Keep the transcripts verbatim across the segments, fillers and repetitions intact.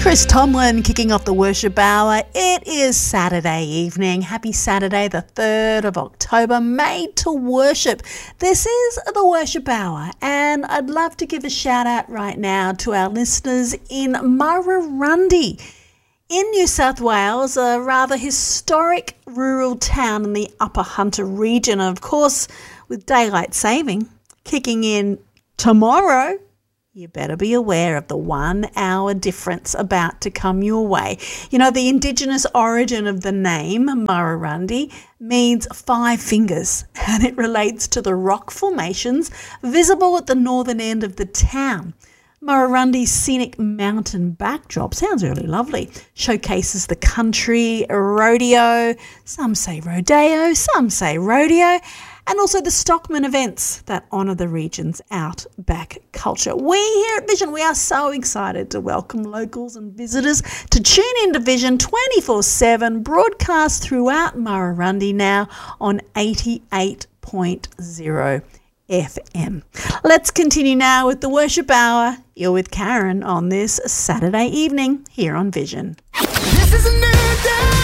Chris Tomlin kicking off the worship hour. It is Saturday evening. Happy Saturday, the third of October, made to worship. This is the worship hour, and I'd love to give a shout out right now to our listeners in Murrurundi in New South Wales, a rather historic rural town in the Upper Hunter region. Of course, with daylight saving kicking in tomorrow, you better be aware of the one hour difference about to come your way. You know, the Indigenous origin of the name Murrurundi means five fingers, and it relates to the rock formations visible at the northern end of the town. Murrurundi's scenic mountain backdrop, sounds really lovely, showcases the country, rodeo, some say rodeo, some say rodeo, and also the Stockman events that honour the region's outback culture. We here at Vision, we are so excited to welcome locals and visitors to tune into Vision twenty-four seven, broadcast throughout Murrurundi now on eighty-eight point oh F M. Let's continue now with the worship hour. You're with Karen on this Saturday evening here on Vision. This is a new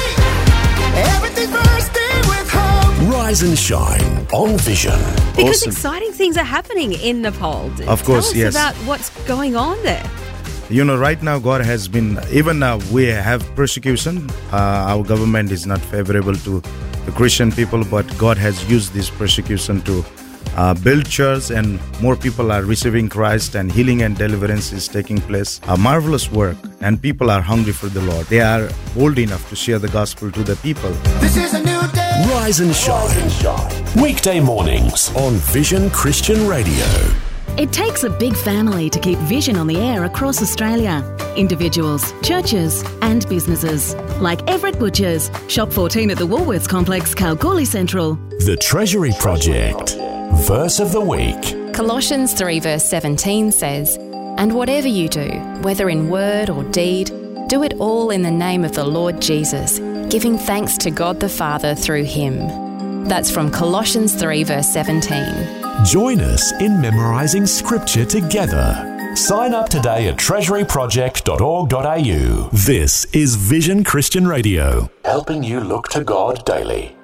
day. Everything's bursting with hope. Rise and shine on Vision. Because Awesome. exciting things are happening in Nepal. Of course, Tell us yes. about what's going on there. You know, right now God has been, even now we have persecution. Uh, our government is not favorable to the Christian people, but God has used this persecution to uh, build church, and more people are receiving Christ, and healing and deliverance is taking place. A marvelous work, and people are hungry for the Lord. They are bold enough to share the gospel to the people. This is a new day. Rise and shine. Weekday mornings on Vision Christian Radio. It takes a big family to keep Vision on the air across Australia. Individuals, churches and businesses. Like Everett Butchers, Shop fourteen at the Woolworths Complex, Kalgoorlie Central. The Treasury Project. Verse of the week. Colossians three verse seventeen says, "And whatever you do, whether in word or deed, do it all in the name of the Lord Jesus, giving thanks to God the Father through him." That's from Colossians three verse seventeen. Join us in memorising scripture together. Sign up today at treasury project dot org dot a u. This is Vision Christian Radio, helping you look to God daily.